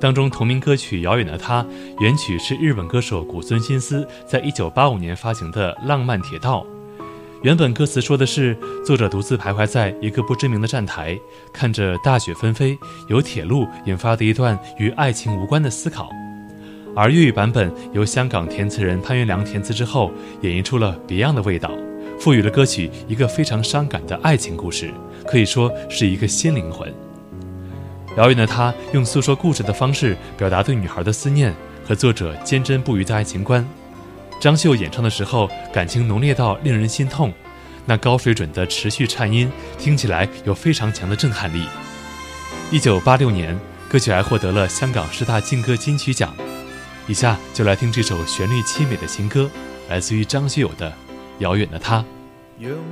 当中同名歌曲《遥远的他》原曲是日本歌手古村新司在1985年发行的《浪漫铁道》。原本歌词说的是，作者独自徘徊在一个不知名的站台，看着大雪纷飞，由铁路引发的一段与爱情无关的思考。而粤语版本由香港填词人潘元良填词之后，演绎出了别样的味道，赋予了歌曲一个非常伤感的爱情故事，可以说是一个新灵魂。遥远的他用诉说故事的方式表达对女孩的思念和作者坚贞不渝的爱情观。张秀演唱的时候，感情浓烈到令人心痛，那高水准的持续颤音听起来有非常强的震撼力。1986年，歌曲还获得了香港10大劲歌金曲奖。以下就来听这首旋律凄美的情歌，来自于张学友的《遥远的他》。 让